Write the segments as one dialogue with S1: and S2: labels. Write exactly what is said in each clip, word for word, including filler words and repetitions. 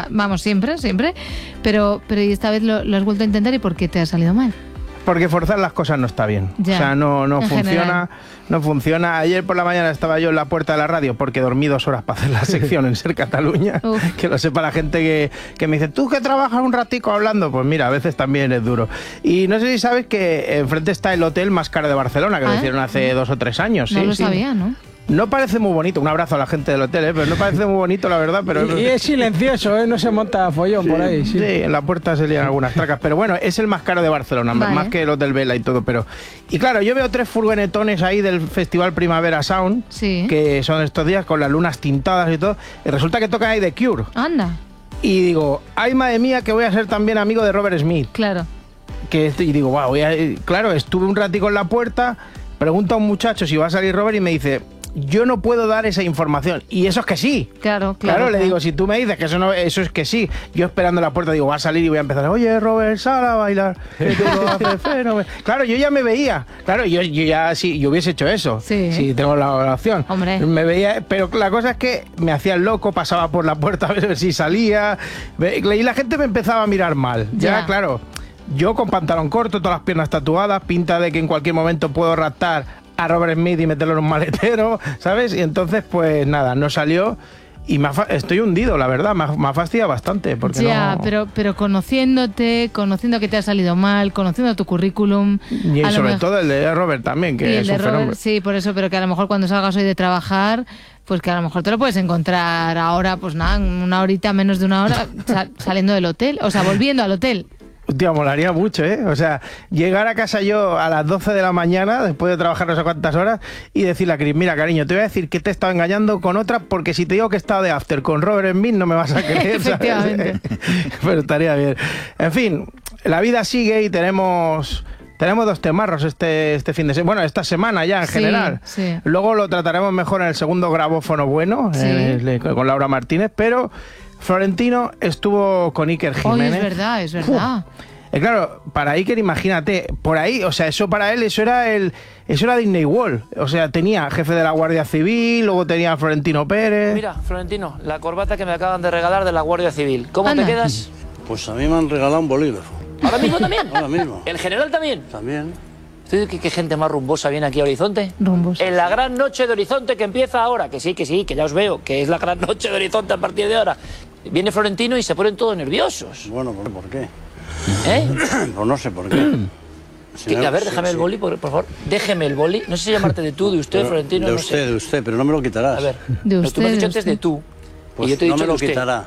S1: sea, vamos, siempre, siempre, pero, pero esta vez lo, lo has vuelto a intentar, ¿y por qué te ha salido mal?
S2: Porque forzar las cosas no está bien.
S1: Ya,
S2: o sea, no, no funciona,
S1: general.
S2: no funciona. Ayer por la mañana estaba yo en la puerta de la radio porque dormí dos horas para hacer la sección en Ser Cataluña. Uf. Que lo sepa la gente que, que me dice, ¿tú que trabajas un ratico hablando? Pues mira, a veces también es duro. Y no sé si sabes que enfrente está el hotel más caro de Barcelona, que ¿Ah? lo hicieron hace dos o tres años.
S1: No
S2: sí,
S1: lo
S2: sí.
S1: sabía, ¿no?
S2: No parece muy bonito, un abrazo a la gente del hotel, ¿eh? Pero no parece muy bonito, la verdad. Pero
S3: y, y es silencioso, ¿eh? No se monta follón
S2: sí,
S3: por ahí. Sí.
S2: sí, en la puerta se lían algunas tracas. Pero bueno, es el más caro de Barcelona, vale. Más que el Hotel Vela y todo. Pero y claro, yo veo tres furgonetones ahí del Festival Primavera Sound,
S1: sí.
S2: que son estos días con las lunas tintadas y todo. Y resulta que tocan ahí The Cure.
S1: Anda.
S2: Y digo, ay madre mía, que voy a ser también amigo de Robert Smith.
S1: Claro.
S2: Que, y digo, wow, voy a... claro, estuve un ratico en la puerta, pregunto a un muchacho si va a salir Robert y me dice... Yo no puedo dar esa información. Y eso es que sí.
S1: Claro, claro.
S2: Claro, le
S1: claro.
S2: digo, si tú me dices que eso no, eso es que sí. Yo esperando en la puerta digo, va a salir y voy a empezar. Oye, Robert, sal a bailar. Claro, yo ya me veía. Claro, yo, yo ya sí, yo hubiese hecho eso.
S1: Sí.
S2: Si tengo la, la opción.
S1: Hombre.
S2: Me veía, pero la cosa es que me hacía el loco, pasaba por la puerta a ver si salía. Y la gente me empezaba a mirar mal. Ya, ya claro. Yo con pantalón corto, todas las piernas tatuadas, pinta de que en cualquier momento puedo raptar a Robert Smith y meterlo en un maletero, ¿sabes? Y entonces, pues nada, no salió y me ha, estoy hundido, la verdad, me ha, me ha fastidiado bastante. Porque
S1: ya,
S2: no...
S1: pero, pero conociéndote, conociendo que te ha salido mal, conociendo tu currículum...
S2: Y sobre mejor... todo el de Robert también, que
S1: y
S2: es
S1: el de
S2: un
S1: Robert,
S2: fenómeno.
S1: Sí, por eso, pero que a lo mejor cuando salgas hoy de trabajar, pues que a lo mejor te lo puedes encontrar ahora, pues nada, una horita, menos de una hora, sal, saliendo del hotel, o sea, volviendo al hotel.
S2: Tío, molaría mucho, ¿eh? O sea, llegar a casa yo a las doce de la mañana, después de trabajar no sé cuántas horas, y decirle a Chris, mira, cariño, te voy a decir que te he estado engañando con otra, porque si te digo que he estado de after con Robert Smith, no me vas a creer,
S1: Efectivamente.
S2: ¿sabes? Pero estaría bien. En fin, la vida sigue y tenemos... Tenemos dos temarros este, este fin de semana, bueno, esta semana ya en
S1: sí,
S2: general.
S1: Sí.
S2: Luego lo trataremos mejor en el segundo grabófono bueno, sí. eh, con Laura Martínez, pero Florentino estuvo con Iker Jiménez.
S1: Oh, es verdad, es verdad.
S2: Eh, claro, para Iker, imagínate, por ahí, o sea, eso para él, eso era el, eso era Disney World. O sea, tenía jefe de la Guardia Civil, luego tenía a Florentino Pérez.
S4: Mira, Florentino, la corbata que me acaban de regalar de la Guardia Civil. ¿Cómo
S1: Anda.
S4: te quedas?
S5: Pues a mí me han regalado un bolígrafo.
S4: ¿Ahora mismo también?
S5: Ahora mismo.
S4: ¿El general también?
S5: También.
S4: ¿Qué, qué gente más rumbosa viene aquí a Horizonte?
S1: Rumbosa.
S4: En la gran noche de Horizonte que empieza ahora, que sí, que sí, que ya os veo, que es la gran noche de Horizonte a partir de ahora. Viene Florentino y se ponen todos nerviosos.
S5: Bueno, ¿por qué?
S4: ¿Eh?
S5: Pues no sé por qué.
S4: Si a ver, déjame sí, el boli, por, por favor. Déjeme el boli. No sé si llamarte de tú, de usted, pero, Florentino.
S5: De
S4: no
S5: usted,
S4: sé.
S5: de usted, pero no me lo quitarás.
S4: A ver,
S1: de usted,
S4: tú me has dicho
S1: de
S4: antes de tú.
S5: Pues
S4: y yo te he
S5: no
S4: dicho
S5: me lo
S4: de usted.
S5: quitará.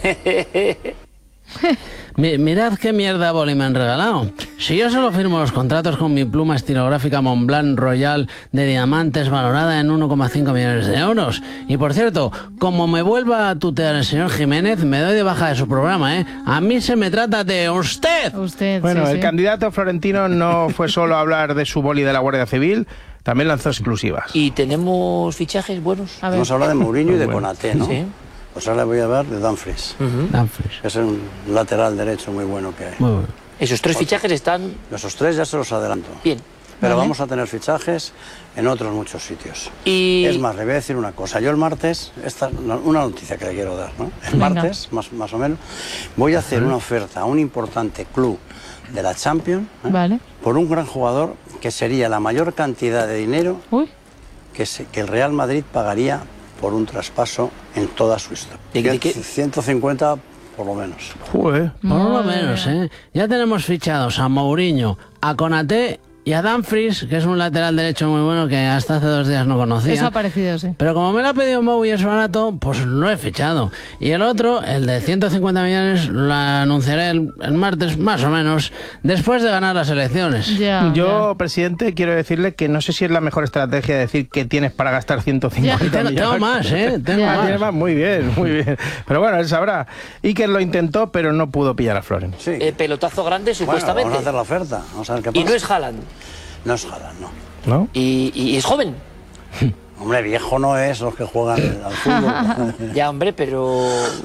S6: Mi, mirad qué mierda boli me han regalado. Si yo solo firmo los contratos con mi pluma estilográfica Montblanc Royal de diamantes valorada en uno coma cinco millones de euros. Y por cierto, como me vuelva a tutear el señor Jiménez, me doy de baja de su programa, ¿eh? A mí se me trata de usted.
S1: Usted,
S2: Bueno,
S1: sí,
S2: el
S1: sí.
S2: candidato Florentino no fue solo a hablar de su boli de la Guardia Civil, también lanzó exclusivas.
S4: ¿Y tenemos fichajes buenos?
S1: A ver.
S5: Vamos a hablar de Mourinho y de
S2: bueno.
S5: Konaté, ¿no?
S4: Sí.
S5: Pues ahora voy a hablar de Dumfries,
S4: Uh-huh.
S6: Dumfries.
S5: que es un lateral derecho muy bueno que hay.
S6: Muy bueno.
S4: Esos tres fichajes están
S5: Esos tres ya se los adelanto.
S4: bien.
S5: Pero
S1: Vale.
S5: vamos a tener fichajes en otros muchos sitios.
S4: Y...
S5: Es más, le voy a decir una cosa. Yo el martes, esta es una noticia que le quiero dar, ¿no? El
S1: Venga.
S5: martes, más, más o menos, voy a hacer una oferta a un importante club de la Champions, ¿eh?
S1: Vale.
S5: por un gran jugador que sería la mayor cantidad de dinero
S1: Uy.
S5: que, se, que el Real Madrid pagaría por un traspaso en toda su historia.
S4: ¿De qué- de qué?
S5: ciento cincuenta por lo menos.
S2: Joder.
S6: Por lo
S1: Madre
S6: menos,
S1: mía.
S6: ¿eh? Ya tenemos fichados a Mourinho, a Konaté y a Dumfries, que es un lateral derecho muy bueno que hasta hace dos días no conocía.
S1: Eso ha parecido, sí.
S6: Pero como me lo ha pedido Mou y es barato, pues lo he fichado. Y el otro, el de ciento cincuenta millones, lo anunciaré el, el martes, más o menos, después de ganar las elecciones.
S1: Ya,
S2: Yo, presidente, quiero decirle que no sé si es la mejor estrategia decir que tienes para gastar ciento cincuenta
S1: Ya.
S6: Tengo,
S2: millones.
S6: tengo más, ¿eh? Tengo
S1: Ya.
S2: Ah, tiene
S6: más.
S2: más, muy bien, muy bien. Pero bueno, él sabrá. Iker lo intentó, pero no pudo pillar a Floren.
S5: Sí.
S4: eh, pelotazo grande,
S5: Bueno,
S4: supuestamente.
S5: vamos a hacer la oferta. Vamos a ver qué pasa.
S4: Y no es Haaland.
S5: No es Haaland, no.
S2: ¿No?
S4: Y, y es joven.
S5: Hombre, viejo no es los que juegan al fútbol.
S4: Ya, hombre, pero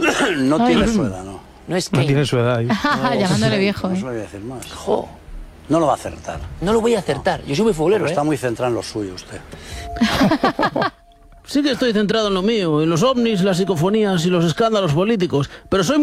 S5: No
S1: Ay.
S5: tiene su edad, no.
S4: no es
S2: No
S4: Kane.
S2: tiene su edad. ¿eh?
S1: Llamándole viejo,
S5: No se
S1: ¿eh?
S5: lo voy a decir más.
S4: Jo,
S5: No lo va a acertar.
S4: no lo voy a acertar. Yo soy muy futbolero,
S5: Pero
S4: ¿eh?
S5: está muy centrado en lo suyo usted.
S6: Sí que estoy centrado en lo mío, en los ovnis, las psicofonías y los escándalos políticos, pero soy